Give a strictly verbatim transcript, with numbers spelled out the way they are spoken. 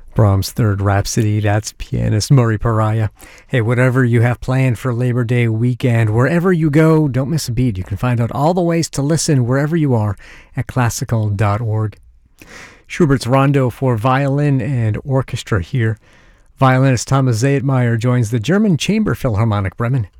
Brahms' Third Rhapsody, that's pianist Murray Pariah. Hey, whatever you have planned for Labor Day weekend, wherever you go, don't miss a beat. You can find out all the ways to listen wherever you are at classical dot org. Schubert's Rondo for violin and orchestra here. Violinist Thomas Zaytmeyer joins the German Chamber Philharmonic Bremen.